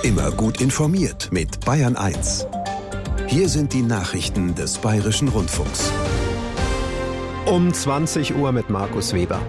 Immer gut informiert mit Bayern 1. Hier sind die Nachrichten des Bayerischen Rundfunks. Um 20 Uhr mit Markus Weber.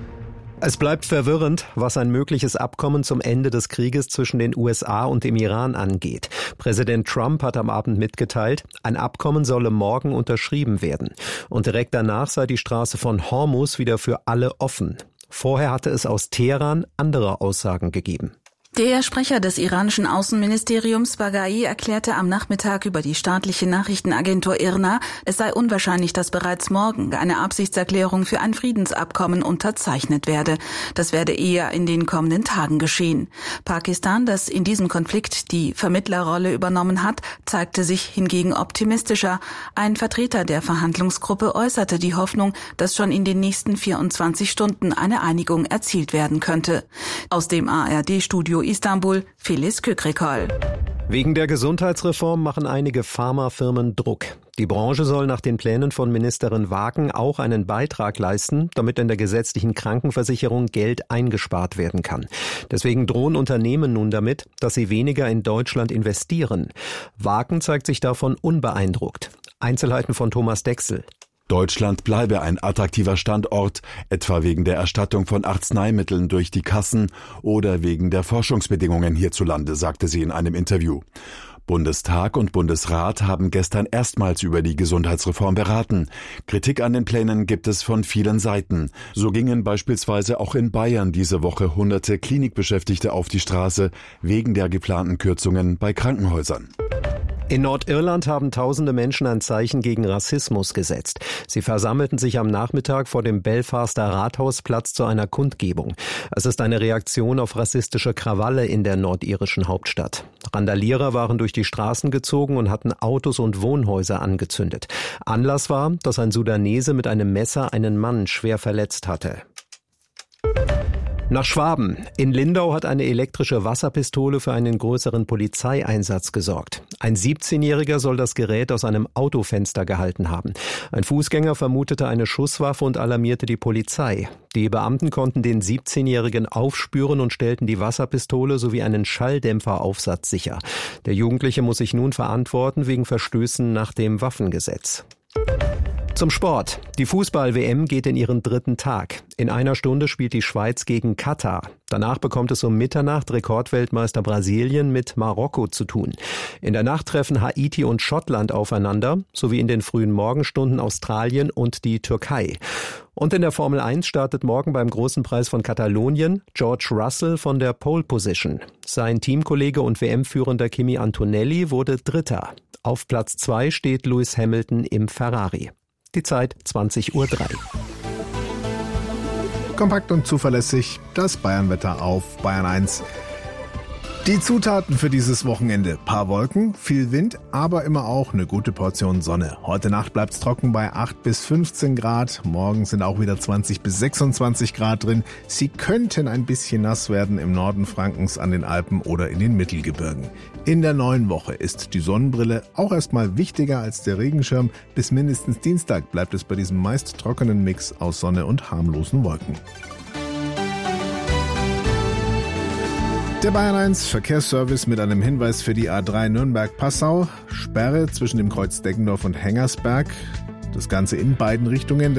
Es bleibt verwirrend, was ein mögliches Abkommen zum Ende des Krieges zwischen den USA und dem Iran angeht. Präsident Trump hat am Abend mitgeteilt, ein Abkommen solle morgen unterschrieben werden. Und direkt danach sei die Straße von Hormuz wieder für alle offen. Vorher hatte es aus Teheran andere Aussagen gegeben. Der Sprecher des iranischen Außenministeriums Baghai erklärte am Nachmittag über die staatliche Nachrichtenagentur IRNA, es sei unwahrscheinlich, dass bereits morgen eine Absichtserklärung für ein Friedensabkommen unterzeichnet werde. Das werde eher in den kommenden Tagen geschehen. Pakistan, das in diesem Konflikt die Vermittlerrolle übernommen hat, zeigte sich hingegen optimistischer. Ein Vertreter der Verhandlungsgruppe äußerte die Hoffnung, dass schon in den nächsten 24 Stunden eine Einigung erzielt werden könnte. Aus dem ARD-Studio Istanbul, Filiz Kükrikol. Wegen der Gesundheitsreform machen einige Pharmafirmen Druck. Die Branche soll nach den Plänen von Ministerin Wagen auch einen Beitrag leisten, damit in der gesetzlichen Krankenversicherung Geld eingespart werden kann. Deswegen drohen Unternehmen nun damit, dass sie weniger in Deutschland investieren. Wagen zeigt sich davon unbeeindruckt. Einzelheiten von Thomas Dexel. Deutschland bleibe ein attraktiver Standort, etwa wegen der Erstattung von Arzneimitteln durch die Kassen oder wegen der Forschungsbedingungen hierzulande, sagte sie in einem Interview. Bundestag und Bundesrat haben gestern erstmals über die Gesundheitsreform beraten. Kritik an den Plänen gibt es von vielen Seiten. So gingen beispielsweise auch in Bayern diese Woche hunderte Klinikbeschäftigte auf die Straße wegen der geplanten Kürzungen bei Krankenhäusern. In Nordirland haben tausende Menschen ein Zeichen gegen Rassismus gesetzt. Sie versammelten sich am Nachmittag vor dem Belfaster Rathausplatz zu einer Kundgebung. Es ist eine Reaktion auf rassistische Krawalle in der nordirischen Hauptstadt. Randalierer waren durch die Straßen gezogen und hatten Autos und Wohnhäuser angezündet. Anlass war, dass ein Sudanese mit einem Messer einen Mann schwer verletzt hatte. Nach Schwaben. In Lindau hat eine elektrische Wasserpistole für einen größeren Polizeieinsatz gesorgt. Ein 17-Jähriger soll das Gerät aus einem Autofenster gehalten haben. Ein Fußgänger vermutete eine Schusswaffe und alarmierte die Polizei. Die Beamten konnten den 17-Jährigen aufspüren und stellten die Wasserpistole sowie einen Schalldämpferaufsatz sicher. Der Jugendliche muss sich nun verantworten wegen Verstößen nach dem Waffengesetz. Zum Sport. Die Fußball-WM geht in ihren 3. Tag. In einer Stunde spielt die Schweiz gegen Katar. Danach bekommt es um Mitternacht Rekordweltmeister Brasilien mit Marokko zu tun. In der Nacht treffen Haiti und Schottland aufeinander, sowie in den frühen Morgenstunden Australien und die Türkei. Und in der Formel 1 startet morgen beim Großen Preis von Katalonien George Russell von der Pole Position. Sein Teamkollege und WM-Führender Kimi Antonelli wurde Dritter. Auf Platz 2 steht Lewis Hamilton im Ferrari. Die Zeit 20:03 Uhr. Kompakt und zuverlässig, das Bayernwetter auf Bayern 1. Die Zutaten für dieses Wochenende: paar Wolken, viel Wind, aber immer auch eine gute Portion Sonne. Heute Nacht bleibt's trocken bei 8 bis 15 Grad. Morgen sind auch wieder 20 bis 26 Grad drin. Sie könnten ein bisschen nass werden im Norden Frankens, an den Alpen oder in den Mittelgebirgen. In der neuen Woche ist die Sonnenbrille auch erstmal wichtiger als der Regenschirm. Bis mindestens Dienstag bleibt es bei diesem meist trockenen Mix aus Sonne und harmlosen Wolken. Der Bayern 1 Verkehrsservice mit einem Hinweis für die A3 Nürnberg-Passau. Sperre zwischen dem Kreuz Deggendorf und Hengersberg. Das Ganze in beiden Richtungen.